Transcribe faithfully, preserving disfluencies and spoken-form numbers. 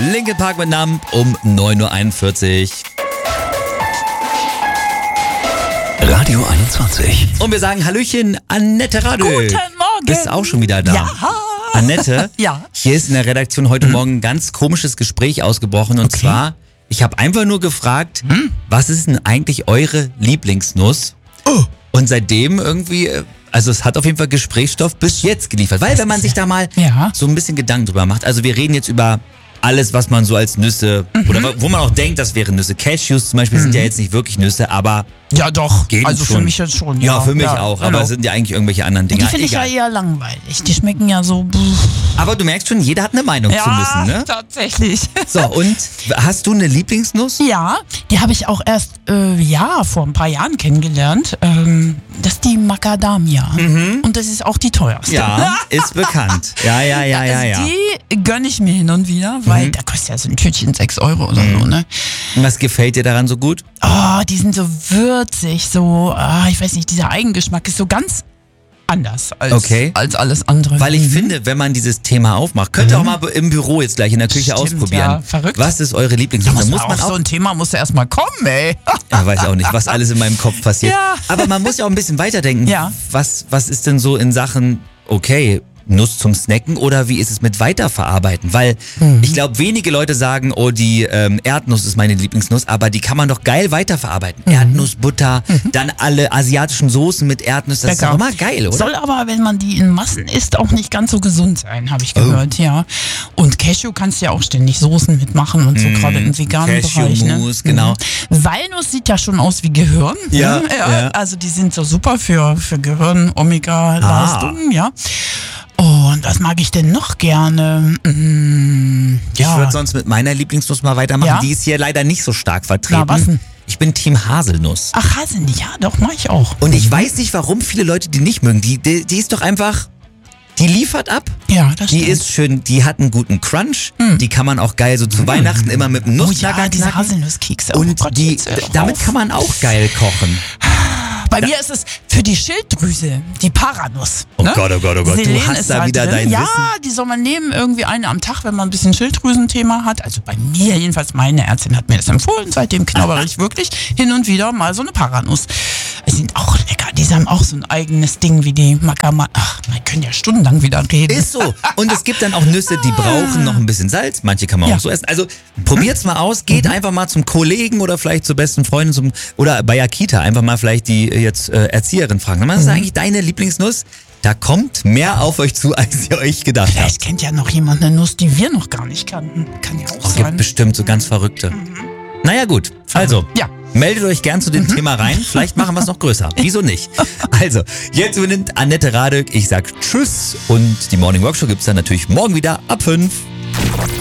Linkin Park mit Numb um neun Uhr einundvierzig. Radio einundzwanzig. Und wir sagen Hallöchen, Annette Radl. Guten Morgen. Bist auch schon wieder da. Ja. Annette, Ja. hier ist in der Redaktion heute Morgen ein ganz komisches Gespräch ausgebrochen. Und Okay. zwar, ich habe einfach nur gefragt, hm? was ist denn eigentlich eure Lieblingsnuss? Oh. Und seitdem irgendwie, also es hat auf jeden Fall Gesprächsstoff bis jetzt geliefert. Weil wenn man sich da mal Ja. so ein bisschen Gedanken drüber macht, also wir reden jetzt über alles, was man so als Nüsse, mhm. oder wo man auch denkt, das wären Nüsse. Cashews zum Beispiel mhm. sind ja jetzt nicht wirklich Nüsse, aber Ja, doch. gehen Also schon. für mich jetzt schon. Ja, Ja, für mich ja, auch, genau. aber es sind ja eigentlich irgendwelche anderen Dinge. Die finde ich ja eher langweilig. Die schmecken ja so. Aber du merkst schon, jeder hat eine Meinung zu Nüssen, ne? Tatsächlich. So, und hast du eine Lieblingsnuss? Ja, die habe ich auch erst äh, ja, vor ein paar Jahren kennengelernt. Ähm, das ist die Macadamia. Mhm. Und das ist auch die teuerste. Ja, ist bekannt. Ja, ja, ja, ja, also ja. die gönne ich mir hin und wieder, weil Mhm. da kostet ja so ein Tütchen sechs Euro oder so, ne? Und was gefällt dir daran so gut? Oh, die sind so würzig, so, ah, ich weiß nicht, dieser Eigengeschmack ist so ganz anders als, Okay. als alles andere. Weil ich Mhm. finde, wenn man dieses Thema aufmacht, könnt ihr auch mal im Büro jetzt gleich in der Küche Stimmt, ausprobieren. ja, verrückt. Was ist eure Da Lieblingsnuss? muss Da man muss man auch auch so ein Thema muss ja erstmal kommen, ey. Ja, weiß auch nicht, was alles in meinem Kopf passiert. Ja. Aber man muss ja auch ein bisschen weiterdenken. Ja. Was, was ist denn so in Sachen, okay, Nuss zum Snacken oder wie ist es mit Weiterverarbeiten? Weil Mhm. ich glaube, wenige Leute sagen, oh, die ähm, Erdnuss ist meine Lieblingsnuss, aber die kann man doch geil weiterverarbeiten. Mhm. Erdnuss, Butter, dann alle asiatischen Soßen mit Erdnuss, das ist Lecker. doch immer geil, oder? Soll aber, wenn man die in Massen isst, auch nicht ganz so gesund sein, habe Oh. ich gehört, ja. Und Cashew kannst du ja auch ständig Soßen mitmachen und so, gerade im veganen Bereich. Ne? Cashew-Mousse, genau. Mhm. Walnuss sieht ja schon aus wie Gehirn. Ja, ne? ja. Also die sind so super für, für Gehirn, Omega-Leistungen, ja. Und was mag ich denn noch gerne? Mm, Ich ja. würde sonst mit meiner Lieblingsnuss mal weitermachen. Ja? Die ist hier leider nicht so stark vertreten. Na, was denn? Ich bin Team Haselnuss. Ach, Haselnuss, ja, doch, mach ich auch. Und ich weiß nicht, warum viele Leute die nicht mögen. Die, die, die ist doch einfach, die liefert ab. Ja, das Die stimmt. ist schön, die hat einen guten Crunch. Die kann man auch geil so zu Weihnachten immer mit einem Oh Nussknacker ja, diese knacken. Haselnusskekse. Und oh Gott, die, jetzt hör doch damit auf. kann man auch geil kochen. Bei mir ist es für die Schilddrüse, die Paranuss. Oh Gott, oh Gott, oh Gott, du Selen hast ist da wieder dein Ja, Wissen. die soll man nehmen, irgendwie eine am Tag, wenn man ein bisschen Schilddrüsenthema hat. Also bei mir jedenfalls, meine Ärztin hat mir das empfohlen. Seitdem knabbere ich wirklich hin und wieder mal so eine Paranuss. Die sind auch lecker. Die haben auch so ein eigenes Ding wie die Macama. Ach, wir können ja stundenlang wieder reden. Ist so. Und es gibt dann auch Nüsse, die brauchen noch ein bisschen Salz. Manche kann man Ja. auch so essen. Also probiert's mal aus. Geht einfach mal zum Kollegen oder vielleicht zur besten Freundin zum, oder bei Akita einfach mal vielleicht die äh, jetzt äh, Erzieherin fragen. Was ist eigentlich deine Lieblingsnuss? Da kommt mehr auf euch zu, als ihr euch gedacht habt. Vielleicht kennt ja noch jemand eine Nuss, die wir noch gar nicht kannten. Kann ja auch Es gibt sein. bestimmt so ganz verrückte. Naja gut, also Ja. meldet euch gern zu dem Thema rein. Vielleicht machen wir es noch größer. Wieso nicht? Also, jetzt übernimmt Annette Radl. Ich sag Tschüss und die Morning Workshop gibt's dann natürlich morgen wieder ab fünf.